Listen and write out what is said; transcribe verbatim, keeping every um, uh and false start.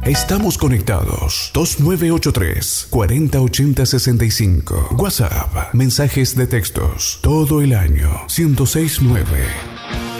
Estamos conectados. dos nueve ocho tres, cuatro cero ocho cero seis cinco. WhatsApp. Mensajes de textos. Todo el año. ciento seis punto nueve.